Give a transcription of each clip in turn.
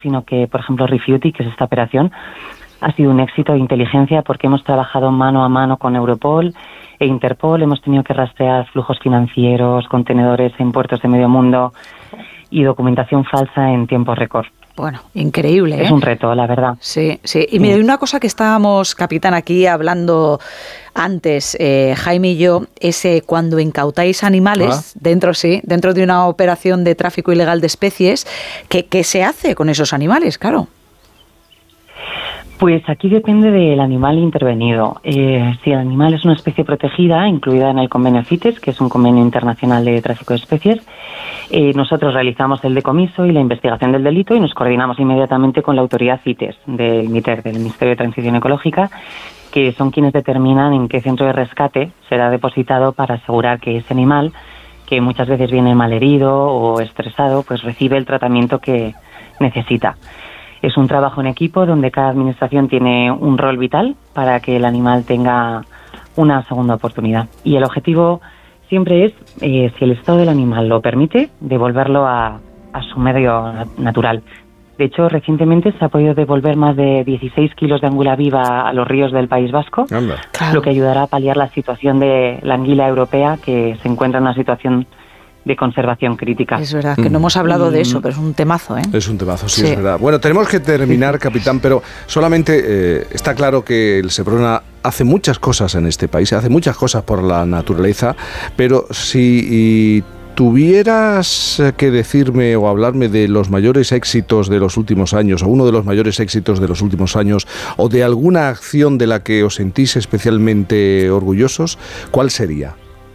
sino que, por ejemplo, Refuti, que es esta operación, ha sido un éxito de inteligencia porque hemos trabajado mano a mano con Europol e Interpol, hemos tenido que rastrear flujos financieros, contenedores en puertos de medio mundo y documentación falsa en tiempo récord. Bueno, increíble, ¿eh? Es un reto, la verdad. Sí, sí. Y mira, hay una cosa que estábamos, capitán, aquí hablando antes, Jaime y yo, es cuando incautáis animales dentro de una operación de tráfico ilegal de especies, ¿qué se hace con esos animales? Claro. Pues aquí depende del animal intervenido. Si el animal es una especie protegida, incluida en el convenio CITES, que es un convenio internacional de tráfico de especies, nosotros realizamos el decomiso y la investigación del delito y nos coordinamos inmediatamente con la autoridad CITES del MITER, del Ministerio de Transición Ecológica, que son quienes determinan en qué centro de rescate será depositado para asegurar que ese animal, que muchas veces viene malherido o estresado, pues recibe el tratamiento que necesita. Es un trabajo en equipo donde cada administración tiene un rol vital para que el animal tenga una segunda oportunidad. Y el objetivo siempre es, si el estado del animal lo permite, devolverlo a su medio natural. De hecho, recientemente se ha podido devolver más de 16 kilos de anguila viva a los ríos del País Vasco, lo que ayudará a paliar la situación de la anguila europea, que se encuentra en una situación de conservación crítica. Es verdad, que no hemos hablado de eso, pero es un temazo, ¿eh? Es un temazo, sí, es verdad. Bueno, tenemos que terminar, capitán, pero solamente está claro que el Seprona hace muchas cosas en este país, hace muchas cosas por la naturaleza, pero si tuvieras que decirme o hablarme de los mayores éxitos de los últimos años, o uno de los mayores éxitos de los últimos años, o de alguna acción de la que os sentís especialmente orgullosos, ¿cuál sería?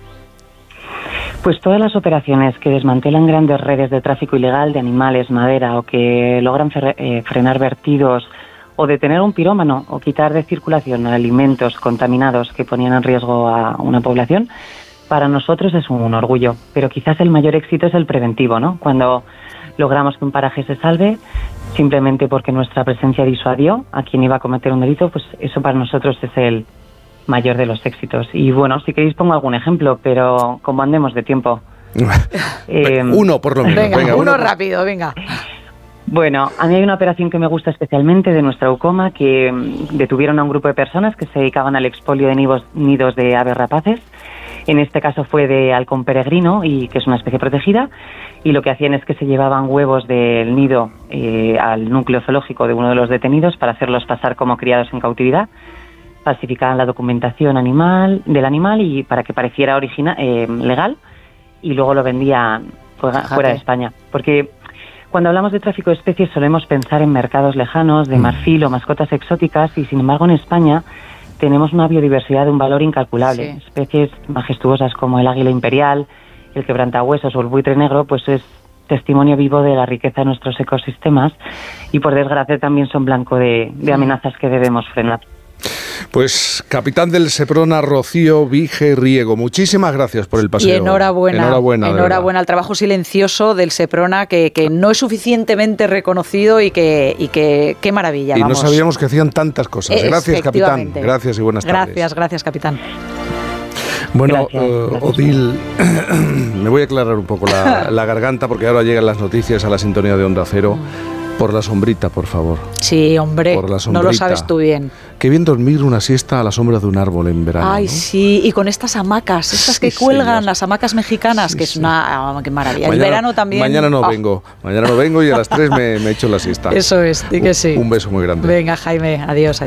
Pues todas las operaciones que desmantelan grandes redes de tráfico ilegal de animales, madera, o que logran frenar vertidos o detener un pirómano o quitar de circulación alimentos contaminados que ponían en riesgo a una población, para nosotros es un orgullo. Pero quizás el mayor éxito es el preventivo, ¿no? Cuando logramos que un paraje se salve simplemente porque nuestra presencia disuadió a quien iba a cometer un delito, pues eso para nosotros es el mayor de los éxitos. Y bueno, si queréis pongo algún ejemplo, pero como andemos de tiempo. Uno por lo menos. Venga, uno rápido, venga. Bueno, a mí hay una operación que me gusta especialmente de nuestra UCOMA, que detuvieron a un grupo de personas que se dedicaban al expolio de nidos de aves rapaces. En este caso fue de halcón peregrino, y que es una especie protegida, y lo que hacían es que se llevaban huevos del nido al núcleo zoológico de uno de los detenidos para hacerlos pasar como criados en cautividad. Falsificaban la documentación del animal y para que pareciera legal, y luego lo vendían fuera de España. Porque cuando hablamos de tráfico de especies solemos pensar en mercados lejanos de marfil o mascotas exóticas, y sin embargo en España tenemos una biodiversidad de un valor incalculable. Sí. Especies majestuosas como el águila imperial, el quebrantahuesos o el buitre negro, pues es testimonio vivo de la riqueza de nuestros ecosistemas, y por desgracia también son blanco de amenazas que debemos frenar. Pues capitán del Seprona, Rocío Vige Riego, muchísimas gracias por el paseo. Y enhorabuena al trabajo silencioso del Seprona, que no es suficientemente reconocido y que qué maravilla. Y vamos. No sabíamos que hacían tantas cosas. Gracias, capitán. Gracias y buenas tardes. Gracias, capitán. Bueno, Odil, me voy a aclarar un poco la garganta, porque ahora llegan las noticias a la sintonía de Onda Cero. Por la sombrita, por favor. Sí, hombre, no lo sabes tú bien. Qué bien dormir una siesta a la sombra de un árbol en verano. Ay, ¿no? Sí, y con estas hamacas, que cuelgan, señor. Las hamacas mexicanas, que es una qué maravilla. El verano también. Mañana no vengo y a las 3 me echo la siesta. Eso es, di que sí. Un beso muy grande. Venga, Jaime, adiós.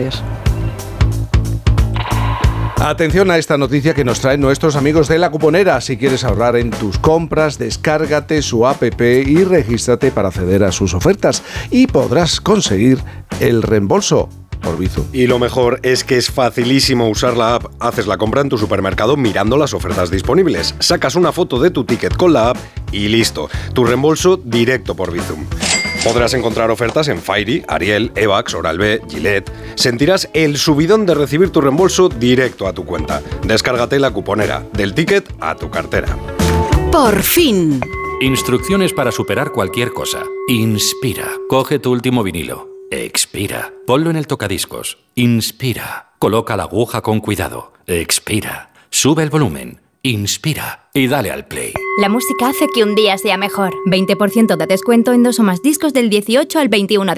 Atención a esta noticia que nos traen nuestros amigos de La Cuponera. Si quieres ahorrar en tus compras, descárgate su app y regístrate para acceder a sus ofertas, y podrás conseguir el reembolso por Bizum. Y lo mejor es que es facilísimo usar la app. Haces la compra en tu supermercado mirando las ofertas disponibles. Sacas una foto de tu ticket con la app y listo. Tu reembolso directo por Bizum. Podrás encontrar ofertas en Fairy, Ariel, Evax, Oral-B, Gillette. Sentirás el subidón de recibir tu reembolso directo a tu cuenta. Descárgate La Cuponera, del ticket a tu cartera. Por fin. Instrucciones para superar cualquier cosa. Inspira. Coge tu último vinilo. Expira. Ponlo en el tocadiscos. Inspira. Coloca la aguja con cuidado. Expira. Sube el volumen. Inspira y dale al play. La música hace que un día sea mejor. 20% de descuento en 2 o más discos del 18 al 21 de